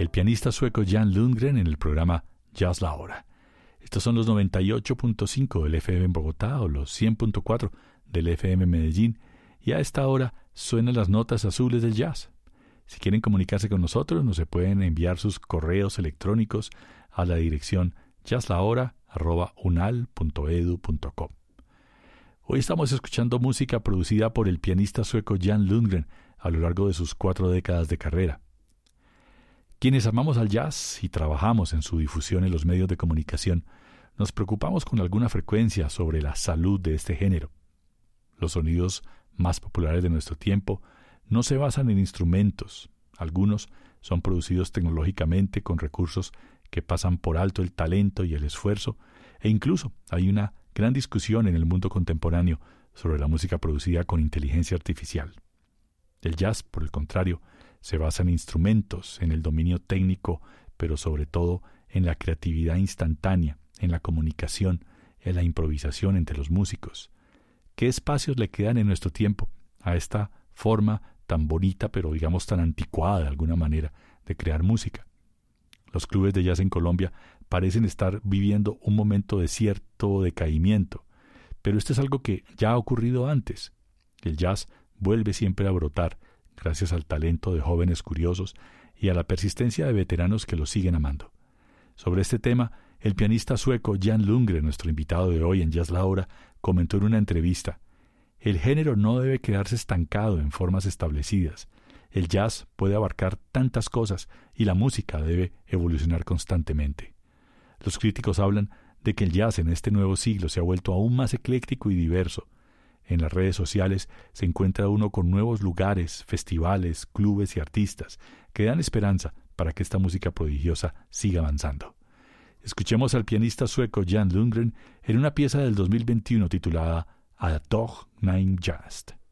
el pianista sueco Jan Lundgren en el programa Jazz la Hora. Estos son los 98.5 del FM en Bogotá o los 100.4 del FM en Medellín, y a esta hora suenan las notas azules del jazz. Si quieren comunicarse con nosotros, nos se pueden enviar sus correos electrónicos a la dirección jazzlahora@unal.edu.co. Hoy estamos escuchando música producida por el pianista sueco Jan Lundgren a lo largo de sus 4 décadas de carrera. Quienes amamos al jazz y trabajamos en su difusión en los medios de comunicación, nos preocupamos con alguna frecuencia sobre la salud de este género. Los sonidos más populares de nuestro tiempo no se basan en instrumentos. Algunos son producidos tecnológicamente con recursos que pasan por alto el talento y el esfuerzo, e incluso hay una gran discusión en el mundo contemporáneo sobre la música producida con inteligencia artificial. El jazz, por el contrario, se basa en instrumentos, en el dominio técnico, pero sobre todo en la creatividad instantánea, en la comunicación, en la improvisación entre los músicos. ¿Qué espacios le quedan en nuestro tiempo a esta forma tan bonita, pero digamos tan anticuada de alguna manera, de crear música? Los clubes de jazz en Colombia parecen estar viviendo un momento de cierto decaimiento, pero esto es algo que ya ha ocurrido antes. El jazz vuelve siempre a brotar gracias al talento de jóvenes curiosos y a la persistencia de veteranos que lo siguen amando. Sobre este tema, el pianista sueco Jan Lundgren, nuestro invitado de hoy en Jazz la Hora, comentó en una entrevista: el género no debe quedarse estancado en formas establecidas. El jazz puede abarcar tantas cosas y la música debe evolucionar constantemente. Los críticos hablan de que el jazz en este nuevo siglo se ha vuelto aún más ecléctico y diverso. En las redes sociales se encuentra uno con nuevos lugares, festivales, clubes y artistas que dan esperanza para que esta música prodigiosa siga avanzando. Escuchemos al pianista sueco Jan Lundgren en una pieza del 2021 titulada A Dag Nine Just.